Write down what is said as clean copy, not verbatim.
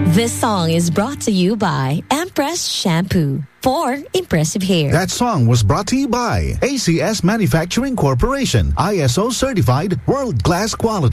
This song is brought to you by Empress Shampoo for impressive hair. That song was brought to you by ACS Manufacturing Corporation, ISO certified, world-class quality.